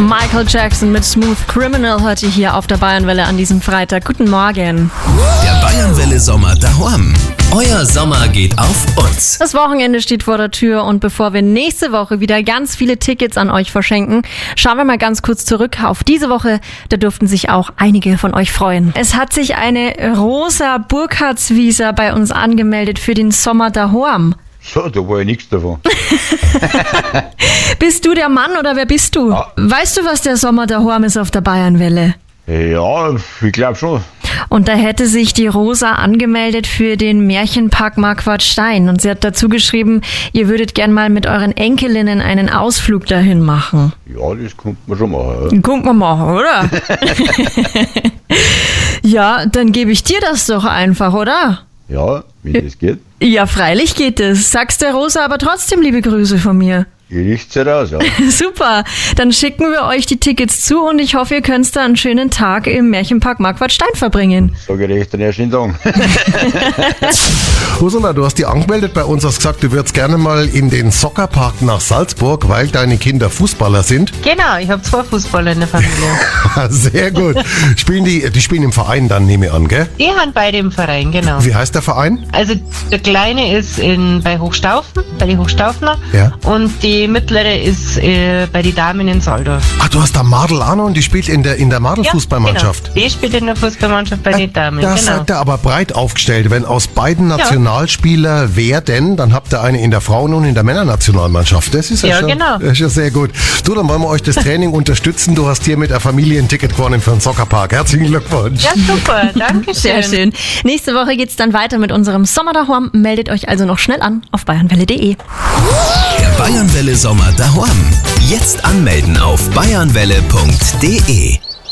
Michael Jackson mit Smooth Criminal heute hier auf der Bayernwelle an diesem Freitag. Guten Morgen. Der Bayernwelle Sommer daheim. Euer Sommer geht auf uns. Das Wochenende steht vor der Tür und bevor wir nächste Woche wieder ganz viele Tickets an euch verschenken, schauen wir mal ganz kurz zurück auf diese Woche. Da durften sich auch einige von euch freuen. Es hat sich eine Rosa Burkhardswieser bei uns angemeldet für den Sommer daheim. So, da war ja nichts davon. Bist du der Mann oder wer bist du? Ja. Weißt du, was der Sommer daheim ist auf der Bayernwelle? Ja, ich glaube schon. Und da hätte sich die Rosa angemeldet für den Märchenpark Marquardstein. Und sie hat dazu geschrieben, ihr würdet gern mal mit euren Enkelinnen einen Ausflug dahin machen. Ja, das könnte man schon machen. Gucken wir machen, oder? Ja, dann gebe ich dir das doch einfach, oder? Ja, wie das geht. Ja, freilich geht es. Sagst der Rosa aber trotzdem liebe Grüße von mir. Ihr riecht's ja raus, ja. Super, dann schicken wir euch die Tickets zu und ich hoffe, ihr könnt da einen schönen Tag im Märchenpark Marquardstein verbringen. Sage ich recht, den ersten Tag. Ursula, du hast dich angemeldet bei uns, hast gesagt, du würdest gerne mal in den Soccerpark nach Salzburg, weil deine Kinder Fußballer sind. Genau, ich habe 2 Fußballer in der Familie. Sehr gut. Die spielen im Verein dann, nehme ich an, gell? Die haben beide im Verein, genau. Wie heißt der Verein? Also der Kleine ist bei Hochstaufen, bei den Hochstaufner. Ja. Und die mittlere ist bei den Damen in Soldorf. Ach, du hast da Madel Anno und die spielt in der Madel-Fußballmannschaft. Genau. Die spielt in der Fußballmannschaft bei den Damen, Da genau. seid ihr aber breit aufgestellt. Wenn aus beiden Nationalspieler werden, dann habt ihr eine in der Frauen- und in der Männernationalmannschaft. Das ist ja, schon, genau. Das ist ja sehr gut. Du, dann wollen wir euch das Training unterstützen. Du hast hier mit der Familie ein Ticket gewonnen für den Soccerpark. Herzlichen Glückwunsch. Ja, super, danke schön. Sehr schön. Nächste Woche geht's dann weiter mit unserem Sommer daheim. Meldet euch also noch schnell an auf bayernwelle.de. Der Bayernwelle Sommer daheim. Jetzt anmelden auf bayernwelle.de.